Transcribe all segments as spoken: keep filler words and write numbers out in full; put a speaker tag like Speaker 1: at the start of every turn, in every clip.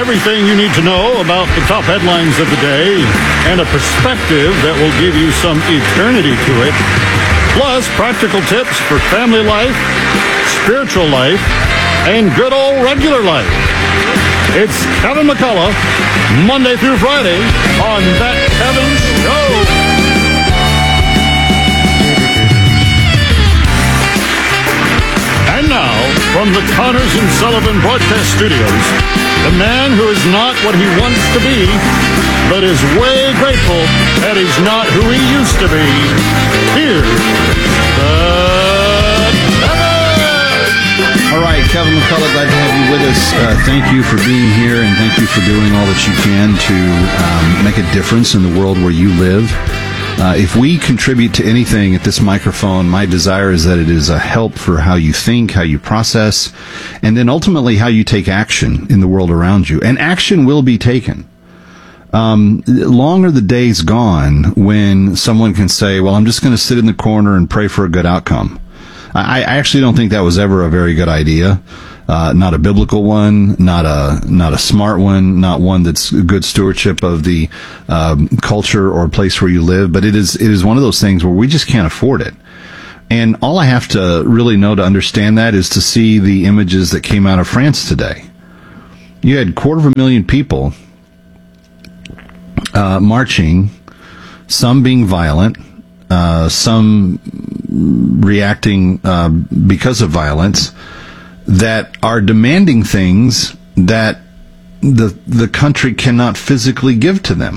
Speaker 1: Everything you need to know about the top headlines of the day and a perspective that will give you some eternity to it. Plus, practical tips for family life, spiritual life, and good old regular life. It's Kevin McCullough, Monday through Friday on That Kevin Show. And now, from the Connors and Sullivan Broadcast Studios, the man who is not what he wants to be, but is way grateful that he's not who he used to be. Here's the Kevin!
Speaker 2: All right, Kevin McCullough, glad to have you with us. Uh, thank you for being here, and thank you for doing all that you can to um, make a difference in the world where you live. Uh, if we contribute to anything at this microphone, my desire is that it is a help for how you think, how you process, and then ultimately how you take action in the world around you. And action will be taken. Um, long are the days gone when someone can say, well, I'm just going to sit in the corner and pray for a good outcome. I, I actually don't think that was ever a very good idea. Uh, not a biblical one, not a not a smart one, not one that's good stewardship of the um, culture or place where you live. But it is it is one of those things where we just can't afford it. And all I have to really know to understand that is to see the images that came out of France today. You had a quarter of a million people uh, marching, some being violent, uh, some reacting uh, because of violence, that are demanding things that the the country cannot physically give to them.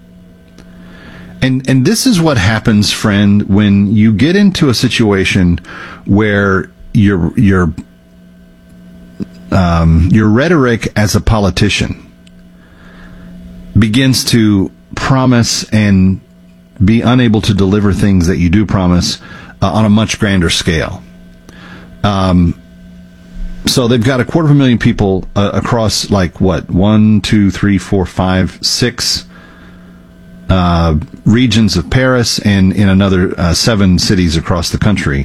Speaker 2: And and this is what happens, friend, when you get into a situation where your your um, your rhetoric as a politician begins to promise and be unable to deliver things that you do promise uh, on a much grander scale. Um, So they've got a quarter of a million people uh, across, like, what, one, two, three, four, five, six uh, regions of Paris and in another uh, seven cities across the country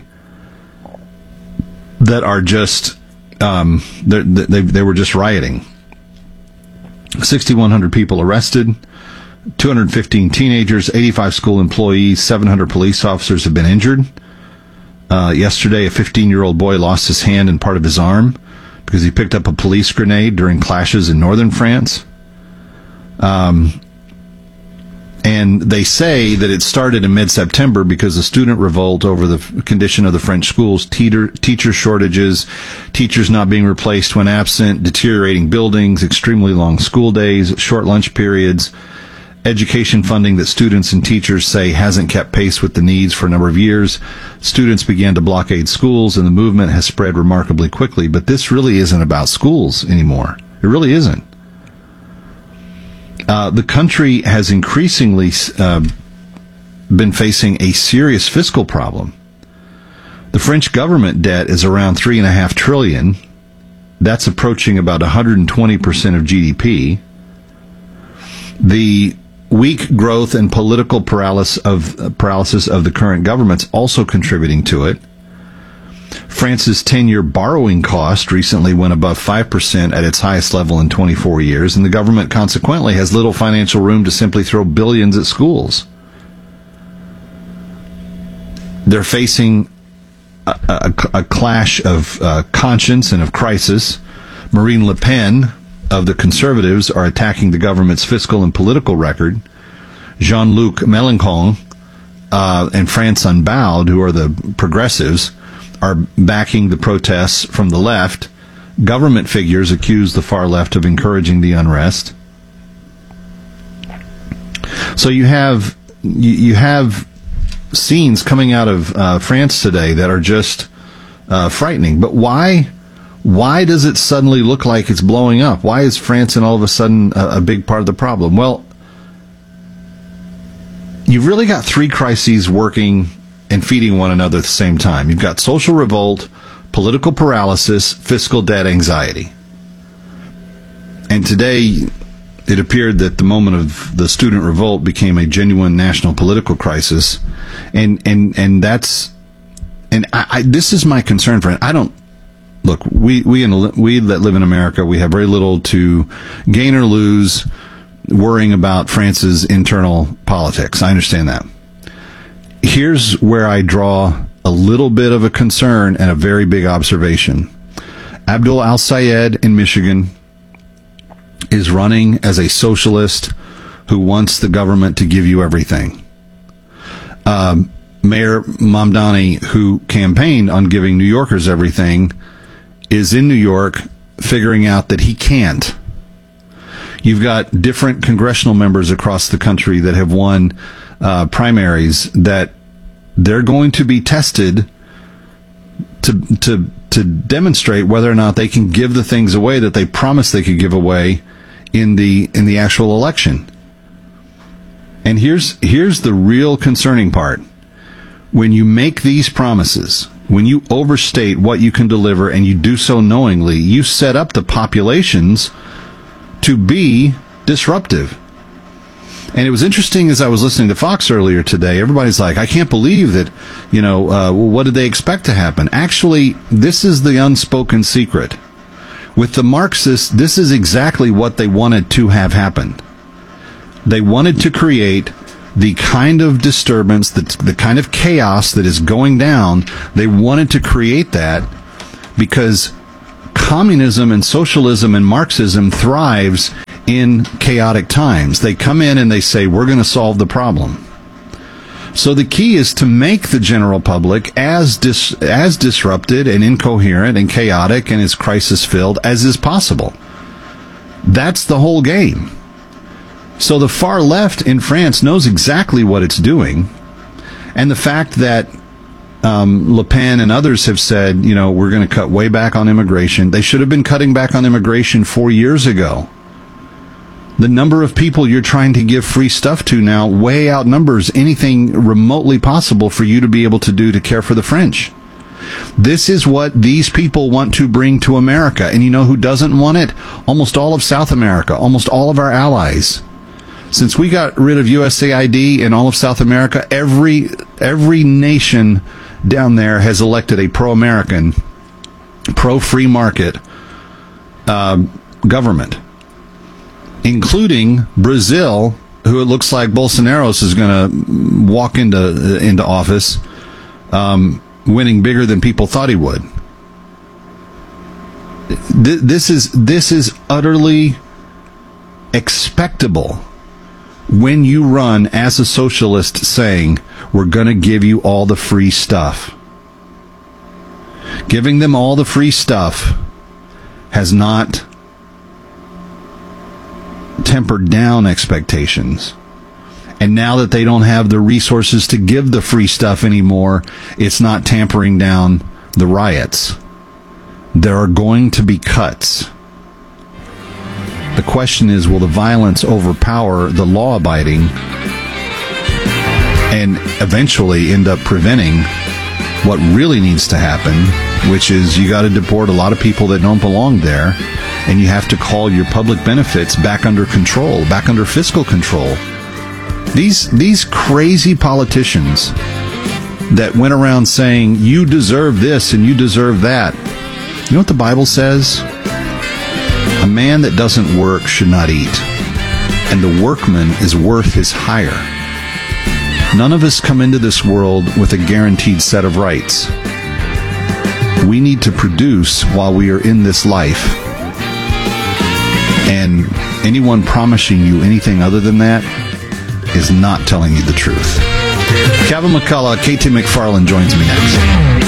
Speaker 2: that are just, um, they, they were just rioting. six thousand one hundred people arrested, two hundred fifteen teenagers, eighty-five school employees, seven hundred police officers have been injured. Uh, yesterday, a fifteen-year-old boy lost his hand and part of his arm because he picked up a police grenade during clashes in northern France. Um, and they say that it started in mid-September because of student revolt over the f- condition of the French schools, teeter, teacher shortages, teachers not being replaced when absent, deteriorating buildings, extremely long school days, short lunch periods, education funding that students and teachers say hasn't kept pace with the needs for a number of years. Students began to blockade schools, and the movement has spread remarkably quickly. But this really isn't about schools anymore. It really isn't. Uh, the country has increasingly uh, been facing a serious fiscal problem. The French government debt is around three and a half trillion. That's approaching about one hundred twenty percent of G D P. The weak growth and political paralysis of uh, paralysis of the current government's also contributing to it. France's ten-year borrowing cost recently went above five percent at its highest level in twenty-four years, and the government consequently has little financial room to simply throw billions at schools. They're facing a, a, a clash of uh, conscience and of crisis. Marine Le Pen of the Conservatives are attacking the government's fiscal and political record. Jean-Luc Mélenchon uh, and France Unbowed, who are the progressives, are backing the protests from the left. Government figures accuse the far left of encouraging the unrest. So you have you, you have scenes coming out of uh, France today that are just uh, frightening. But why? Why does it suddenly look like it's blowing up? Why is France and all of a sudden a, a big part of the problem? Well, you've really got three crises working and feeding one another at the same time. You've got social revolt, political paralysis, fiscal debt anxiety. And today, it appeared that the moment of the student revolt became a genuine national political crisis. And and, and that's, and I, I, this is my concern, friend. I don't, look, we we in, we that live in America, we have very little to gain or lose worrying about France's internal politics. I understand that. Here's where I draw a little bit of a concern and a very big observation. Abdul al-Sayed in Michigan is running as a socialist who wants the government to give you everything. Um, Mayor Mamdani, who campaigned on giving New Yorkers everything, is in New York figuring out that he can't. You've got different congressional members across the country that have won uh, primaries that they're going to be tested to to to demonstrate whether or not they can give the things away that they promised they could give away in the in the actual election. And here's here's the real concerning part. When you make these promises, when you overstate what you can deliver and you do so knowingly, you set up the populations to be disruptive. And it was interesting as I was listening to Fox earlier today, everybody's like, I can't believe that, you know, uh, well, what did they expect to happen? Actually, this is the unspoken secret. With the Marxists, this is exactly what they wanted to have happen. They wanted to create the kind of disturbance, the, the kind of chaos that is going down. They wanted to create that because communism and socialism and Marxism thrives in chaotic times. They come in and they say, we're going to solve the problem. So the key is to make the general public as dis- as disrupted and incoherent and chaotic and as crisis-filled as is possible. That's the whole game. So the far left in France knows exactly what it's doing. And the fact that um, Le Pen and others have said, you know, we're going to cut way back on immigration. They should have been cutting back on immigration four years ago. The number of people you're trying to give free stuff to now way outnumbers anything remotely possible for you to be able to do to care for the French. This is what these people want to bring to America. And you know who doesn't want it? Almost all of South America, almost all of our allies. Since we got rid of U S A I D in all of South America, every every nation down there has elected a pro-American, pro-free market uh, government, including Brazil, who it looks like Bolsonaro is going to walk into into office, um, winning bigger than people thought he would. This is this is utterly expectable when you run as a socialist saying, we're going to give you all the free stuff. Giving them all the free stuff has not tempered down expectations. And now that they don't have the resources to give the free stuff anymore, it's not tampering down the riots. There are going to be cuts. The question is, will the violence overpower the law-abiding and eventually end up preventing what really needs to happen, which is you got to deport a lot of people that don't belong there, and you have to call your public benefits back under control, back under fiscal control. These these crazy politicians that went around saying, you deserve this and you deserve that. You know what the Bible says? A man that doesn't work should not eat, and the workman is worth his hire. None of us come into this world with a guaranteed set of rights. We need to produce while we are in this life. And anyone promising you anything other than that is not telling you the truth. Kevin McCullough, K T McFarland joins me next.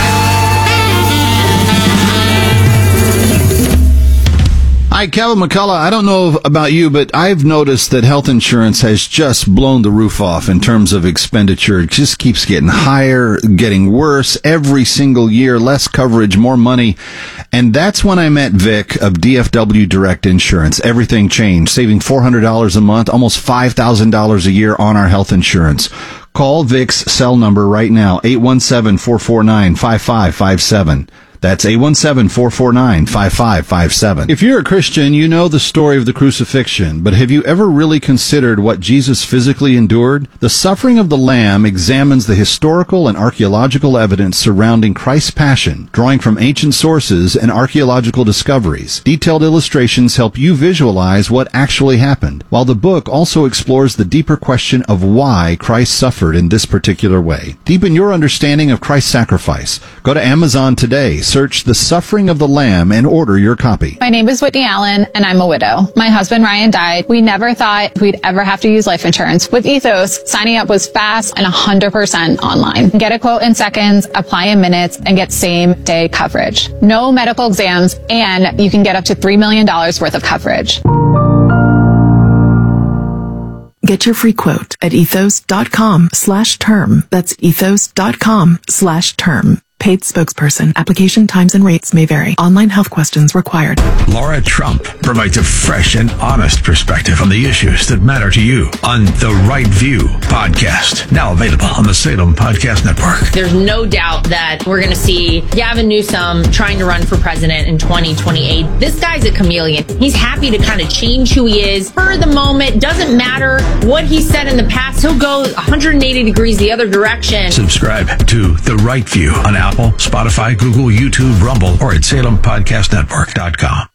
Speaker 2: Hi, Kevin McCullough. I don't know about you, but I've noticed that health insurance has just blown the roof off in terms of expenditure. It just keeps getting higher, getting worse every single year, less coverage, more money. And that's when I met Vic of D F W Direct Insurance. Everything changed, saving four hundred dollars a month, almost five thousand dollars a year on our health insurance. Call Vic's cell number right now, eight one seven, four four nine, five five five seven. That's eight one seven, four four nine, five five five seven. If you're a Christian, you know the story of the crucifixion, but have you ever really considered what Jesus physically endured? The Suffering of the Lamb examines the historical and archaeological evidence surrounding Christ's passion, drawing from ancient sources and archaeological discoveries. Detailed illustrations help you visualize what actually happened, while the book also explores the deeper question of why Christ suffered in this particular way. Deepen your understanding of Christ's sacrifice. Go to Amazon today, search The Suffering of the Lamb, and order your copy.
Speaker 3: My name is Whitney Allen, and I'm a widow. My husband Ryan died. We never thought we'd ever have to use life insurance. With Ethos, signing up was fast and one hundred percent online. Get a quote in seconds, apply in minutes, and get same-day coverage. No medical exams, and you can get up to three million dollars worth of coverage.
Speaker 4: Get your free quote at ethos.com slash term. That's ethos.com slash term. Paid spokesperson. Application times and rates may vary. Online health questions required.
Speaker 5: Laura Trump provides a fresh and honest perspective on the issues that matter to you on The Right View podcast. Now available on the Salem Podcast Network.
Speaker 6: There's no doubt that we're going to see Gavin Newsom trying to run for president in twenty twenty-eight. This guy's a chameleon. He's happy to kind of change who he is for the moment. Doesn't matter what he said in the past. He'll go one hundred eighty degrees the other direction.
Speaker 5: Subscribe to The Right View on Apple, Spotify, Google, YouTube, Rumble, or at salem podcast network dot com.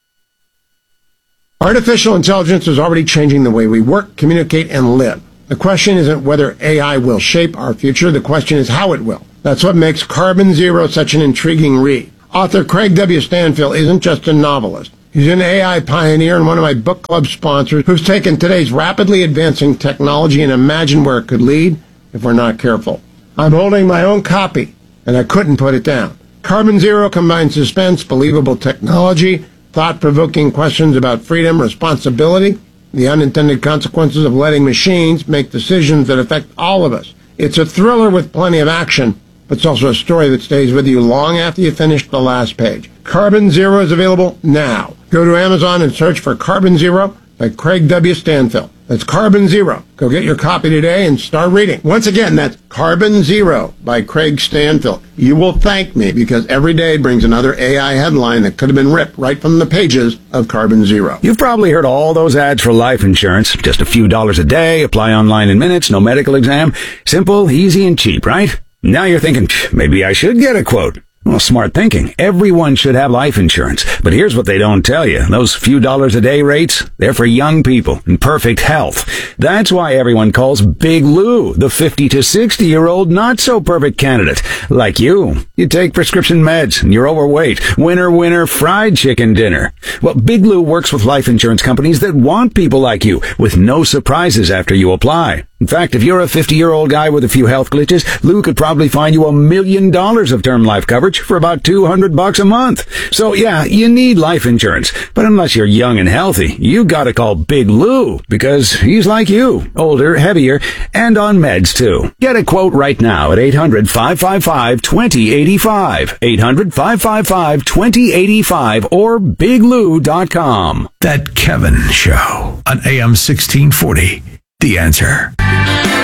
Speaker 7: Artificial intelligence is already changing the way we work, communicate, and live. The question isn't whether A I will shape our future. The question is how it will. That's what makes Carbon Zero such an intriguing read. Author Craig W. Stanfield isn't just a novelist. He's an A I pioneer and one of my book club sponsors who's taken today's rapidly advancing technology and imagined where it could lead if we're not careful. I'm holding my own copy, and I couldn't put it down. Carbon Zero combines suspense, believable technology, thought-provoking questions about freedom, responsibility, the unintended consequences of letting machines make decisions that affect all of us. It's a thriller with plenty of action, but it's also a story that stays with you long after you finish the last page. Carbon Zero is available now. Go to Amazon and search for Carbon Zero by Craig W. Stanfield. That's Carbon Zero. Go get your copy today and start reading. Once again, that's Carbon Zero by Craig Stanfield. You will thank me because every day brings another A I headline that could have been ripped right from the pages of Carbon Zero.
Speaker 8: You've probably heard all those ads for life insurance. Just a few dollars a day, apply online in minutes, no medical exam. Simple, easy, and cheap, right? Now you're thinking, maybe I should get a quote. Well, smart thinking. Everyone should have life insurance. But here's what they don't tell you. Those few dollars a day rates, they're for young people in perfect health. That's why everyone calls Big Lou the fifty to sixty year old not so perfect candidate. Like you. You take prescription meds and you're overweight. Winner, winner, fried chicken dinner. Well, Big Lou works with life insurance companies that want people like you with no surprises after you apply. In fact, if you're a fifty-year-old guy with a few health glitches, Lou could probably find you a million dollars of term life coverage for about two hundred bucks a month. So yeah, you need life insurance. But unless you're young and healthy, you gotta call Big Lou because he's like you, older, heavier, and on meds too. Get a quote right now at eight hundred, five five five, two zero eight five, eight hundred, five five five, two zero eight five, or big lou dot com.
Speaker 5: That Kevin Show on A M sixteen forty. The Answer.